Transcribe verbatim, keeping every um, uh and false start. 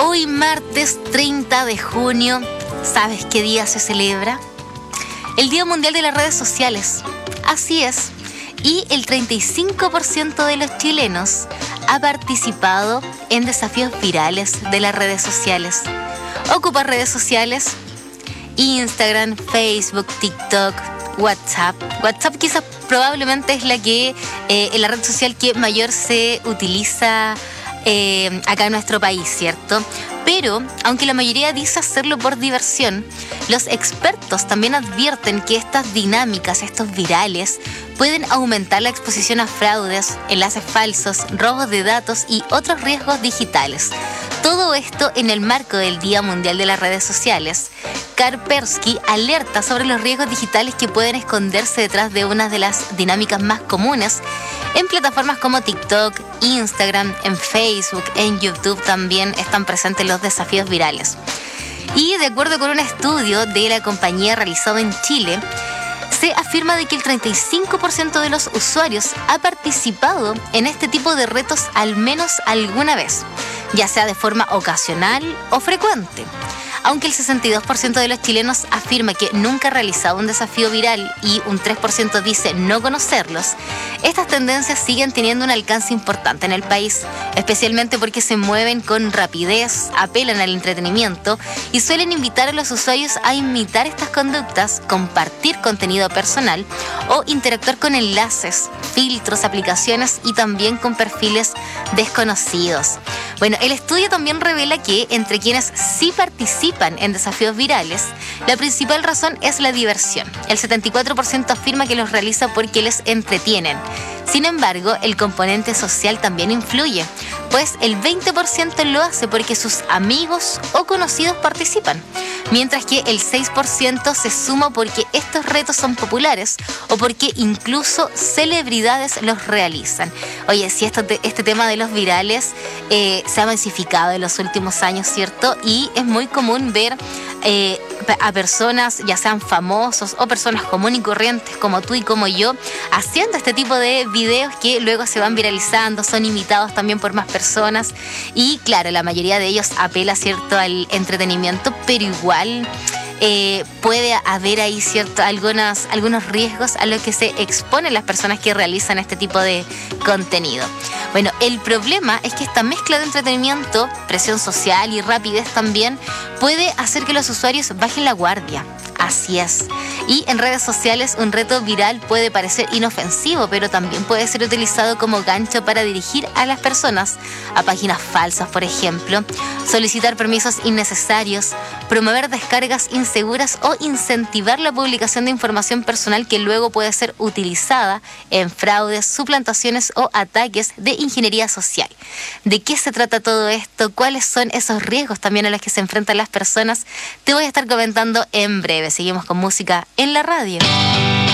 Hoy martes treinta de junio, ¿sabes qué día se celebra? El Día Mundial de las Redes Sociales. Así es. Y el treinta y cinco por ciento de los chilenos ha participado en desafíos virales de las redes sociales. ¿Ocupa redes sociales? Instagram, Facebook, TikTok, WhatsApp. WhatsApp quizás probablemente es la que eh, la red social que mayor se utiliza eh, acá en nuestro país, ¿cierto? Pero, aunque la mayoría dice hacerlo por diversión, los expertos también advierten que estas dinámicas, estos virales, pueden aumentar la exposición a fraudes, enlaces falsos, robos de datos y otros riesgos digitales. Todo esto en el marco del Día Mundial de las Redes Sociales. Kaspersky alerta sobre los riesgos digitales que pueden esconderse detrás de una de las dinámicas más comunes en plataformas como TikTok, Instagram, en Facebook, en YouTube también están presentes los desafíos virales. Y de acuerdo con un estudio de la compañía realizado en Chile, se afirma de que el treinta y cinco por ciento de los usuarios ha participado en este tipo de retos al menos alguna vez, ya sea de forma ocasional o frecuente. Aunque el sesenta y dos por ciento de los chilenos afirma que nunca ha realizado un desafío viral y un tres por ciento dice no conocerlos, estas tendencias siguen teniendo un alcance importante en el país, especialmente porque se mueven con rapidez, apelan al entretenimiento y suelen invitar a los usuarios a imitar estas conductas, compartir contenido personal o interactuar con enlaces, filtros, aplicaciones y también con perfiles desconocidos. Bueno, el estudio también revela que entre quienes sí participan en desafíos virales, la principal razón es la diversión. El setenta y cuatro por ciento afirma que los realiza porque les entretienen. Sin embargo, el componente social también influye, pues el veinte por ciento lo hace porque sus amigos o conocidos participan, mientras que el seis por ciento se suma porque estos retos son populares o porque incluso celebridades los realizan. Oye, si esto te, este tema de los virales eh, se ha masificado en los últimos años, ¿cierto? Y es muy común ver eh, a personas, ya sean famosos o personas comunes y corrientes como tú y como yo, haciendo este tipo de videos que luego se van viralizando, son imitados también por más personas y claro, la mayoría de ellos apela, ¿cierto?, al entretenimiento, pero igual eh, puede haber ahí, ¿cierto?, algunas, algunos riesgos a los que se exponen las personas que realizan este tipo de contenido. Bueno, el problema es que esta mezcla de entretenimiento, presión social y rapidez también puede hacer que los usuarios bajen la guardia. Así es. Y en redes sociales un reto viral puede parecer inofensivo, pero también puede ser utilizado como gancho para dirigir a las personas a páginas falsas, por ejemplo, solicitar permisos innecesarios, promover descargas inseguras o incentivar la publicación de información personal que luego puede ser utilizada en fraudes, suplantaciones o ataques de ingeniería social. ¿De qué se trata todo esto? ¿Cuáles son esos riesgos también a los que se enfrentan las personas? Te voy a estar comentando en breve. Seguimos con música en la radio.